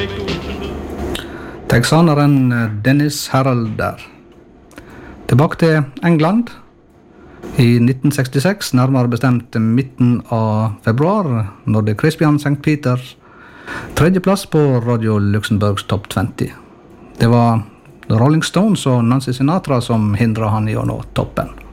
Texaneren Dennis Harold der. Tilbake til England. I 1966, nærmere bestemt midten av februar, nådde Crispian St. Peter tredjeplass på Radio Luxembourgs Top 20. Det var Rolling Stones og Nancy Sinatra som hindret han i å nå toppen.